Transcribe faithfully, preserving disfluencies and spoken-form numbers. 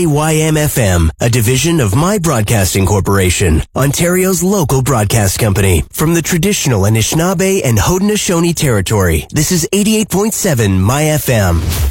Y M F M, a division of My Broadcasting Corporation, Ontario's local broadcast company. From the traditional Anishinaabe and Haudenosaunee territory, this is eighty-eight point seven My F M.